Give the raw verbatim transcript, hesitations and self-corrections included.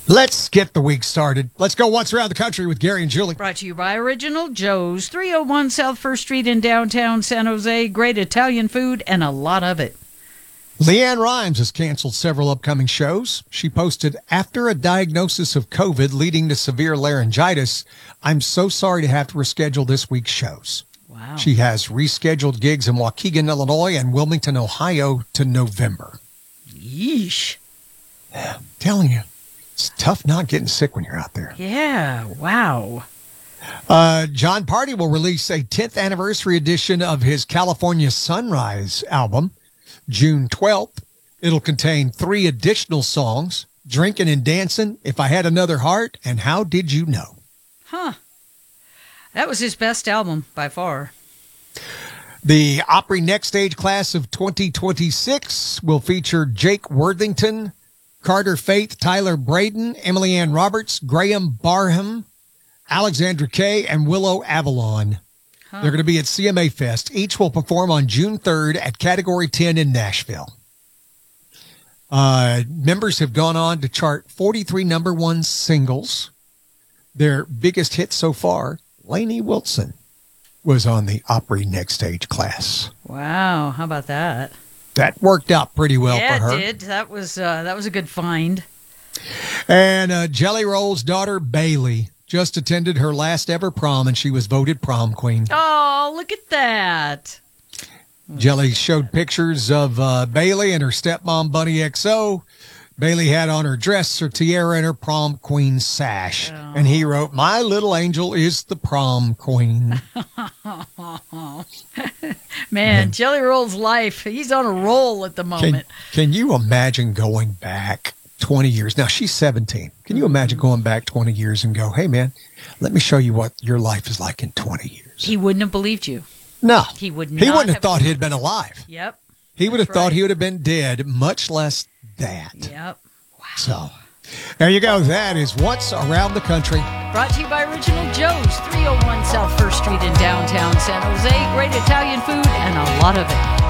Let's get the week started. Let's go once around the country with Gary and Julie. Brought to you by Original Joe's, three oh one South First Street in downtown San Jose. Great Italian food and a lot of it. Leanne Rimes has canceled several upcoming shows. She posted, after a diagnosis of COVID leading to severe laryngitis, I'm so sorry to have to reschedule this week's shows. Wow. She has rescheduled gigs in Waukegan, Illinois and Wilmington, Ohio to November. Yeesh. Yeah, I'm telling you. It's tough not getting sick when you're out there. Yeah, wow. Uh, John Party will release a tenth anniversary edition of his California Sunrise album, June twelfth. It'll contain three additional songs, Drinking and Dancing, If I Had Another Heart, and How Did You Know? Huh. That was his best album by far. The Opry Next Stage class of twenty twenty-six will feature Jake Worthington, Carter Faith, Tyler Braden, Emily Ann Roberts, Graham Barham, Alexandra Kay, and Willow Avalon. Huh. They're going to be at C M A Fest. Each will perform on June third at Category ten in Nashville. Uh, members have gone on to chart forty-three number one singles. Their biggest hit so far, Lainey Wilson, was on the Opry Next Stage class. Wow, how about that? That worked out pretty well yeah, for her. Yeah, it did. That was, uh, that was a good find. And uh, Jelly Roll's daughter, Bailey, just attended her last ever prom, and she was voted prom queen. Oh, look at that. Jelly showed pictures of uh, Bailey and her stepmom, Bunny X O. Bailey had on her dress, her tiara, and her prom queen sash. Oh. And he wrote, "My little angel is the prom queen." Man, Jelly Roll's life. He's on a roll at the moment. Can, can you imagine going back twenty years? Now, she's seventeen. Can you imagine going back twenty years and go, hey, man, let me show you what your life is like in twenty years? He wouldn't have believed you. No. He would not He wouldn't have, have thought he'd been alive. Yep. He would have That's thought right. he would have been dead, much less that. Yep. Wow. So, there you go. That is What's Around the Country. Brought to you by Original Joe's, three oh one South First Street in downtown San Jose. Great Italian food and a lot of it.